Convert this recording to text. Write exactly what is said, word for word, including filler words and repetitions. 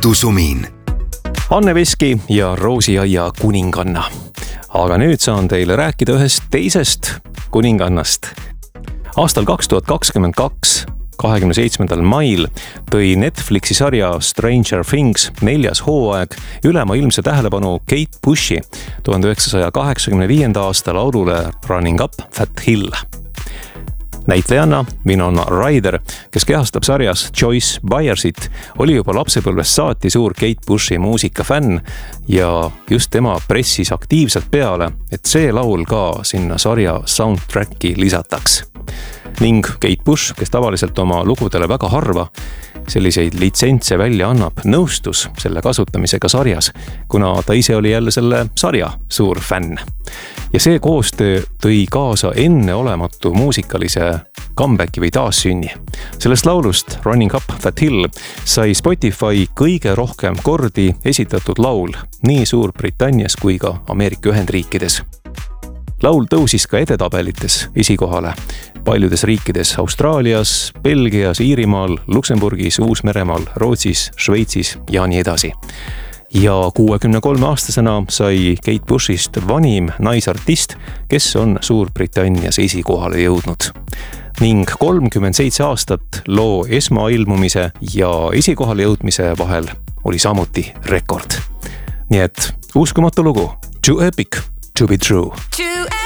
kodusumin. Anne Veski ja Roosiaia kuninganna. Aga nüüd saan teile rääkida ühest teisest kuningannast. Aastal kaks tuhat kakskümmend kaks, kahekümne seitsmendal mail tõi Netflixi sarja Stranger Things neljas hooaeg ülemaailmse tähelepanu Kate Bushi tuhande üheksasaja kaheksakümne viienda aasta laulule Running Up That Hill. Näitlejanna Winona Ryder, kes kehastab sarjas Joyce Byersit, oli juba lapsepõlvest saati suur Kate Bushi muusikafänn ja just tema pressis aktiivselt peale, et see laul ka sinna sarja soundtracki lisataks. Ning Kate Bush, kes tavaliselt oma lugudele väga harva selliseid litsentse välja annab, nõustus selle kasutamisega sarjas, kuna ta ise oli jälle selle sarja suur fänn. Ja see koostöö tõi kaasa enneolematu muusikalise comebacki või taassünni. Sellest laulust Running Up That Hill sai Spotify kõige rohkem kordi esitatud laul nii Suurbritannias kui ka Ameerika Ühendriikides. Laul tõusis ka edetabelites esikohale paljudes riikides: Austraalias, Belgias, Iirimaal, Luksemburgis, Uus-Meremaal, Rootsis, Šveitsis ja nii edasi. Ja kuuekümne kolme aastasena sai Kate Bushist vanim naisartist, kes on Suurbritannias esikohale jõudnud. Ning kolmkümmend seitse aastat loo esmailmumise ja esikohale jõudmise vahel oli samuti rekord. Nii et uskumatu lugu, too epic to be true.